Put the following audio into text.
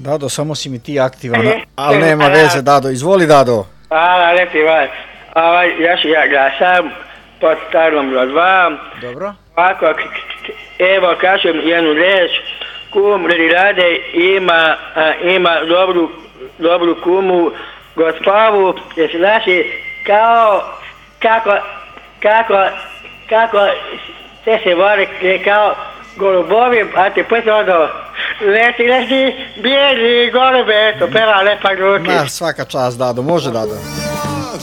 Dado, samo si mi ti aktivan, ali nema veze, Dado. Izvoli, Dado. Hvala, lepi vas. Ja glasam pod Starom broj 2. Dobro. Ovako, evo kažem jednu reč. Kum Rade ima dobru kumu, gospavu, jer znači kako se vore kao golubovi, a ti put ono leti, bijeli golube, to peva lepa gruki. Ma, svaka čast, Dado, može, Dado.